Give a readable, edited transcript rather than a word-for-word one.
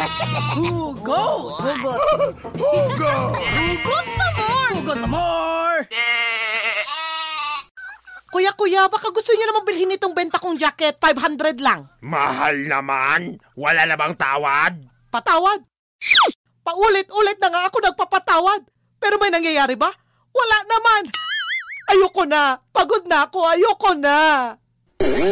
Hugot! Hugot. Hugot! Hugot pa more! Hugot pa more! Kuya, baka gusto niyo naman bilhin itong benta kong jacket, 500 lang. Mahal naman. Wala na bang tawad? Patawad? Paulit-ulit na nga ako nagpapatawad. Pero may nangyayari ba? Wala naman. Ayoko na. Pagod na ako. Ayoko na.